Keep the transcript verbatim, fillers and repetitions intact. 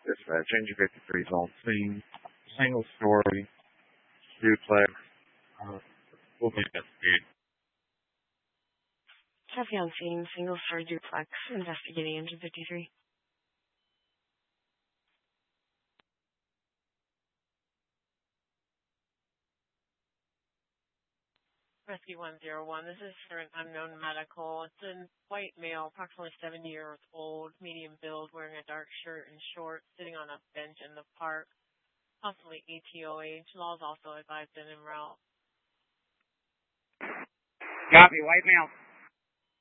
Dispatch, Engine fifty-three is on scene. Single story, duplex. Uh, we'll be investigating. Copy on scene, single story duplex, investigating engine fifty-three. Rescue one zero one, this is for an unknown medical. It's a white male, approximately seventy years old, medium build, wearing a dark shirt and shorts, sitting on a bench in the park, possibly A T O H. Law is also advised and en route. Copy, white male.